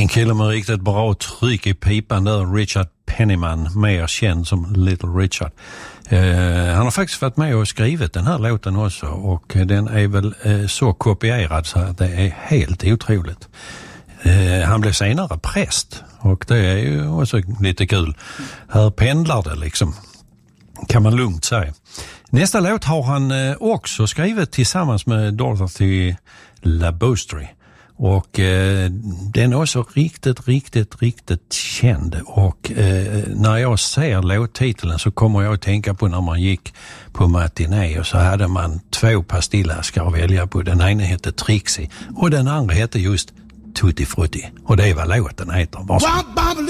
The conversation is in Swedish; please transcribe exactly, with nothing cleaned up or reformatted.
En kille med riktigt bra tryck i pipan där, Richard Penniman, mer känd som Little Richard. Eh, han har faktiskt varit med och skrivit den här låten också, och den är väl eh, så kopierad så att det är helt otroligt. Eh, han blev senare präst, och det är ju också lite kul. Här pendlar det liksom, kan man lugnt säga. Nästa låt har han eh, också skrivit tillsammans med Dorothy Labostri. Och eh, den är också riktigt, riktigt, riktigt känd. Och eh, när jag ser låttiteln så kommer jag att tänka på när man gick på matiné och så hade man två pastillaskar att välja på. Den ena hette Trixie och den andra hette just Tutti Frutti. Och det är vad låten heter. Varsågod.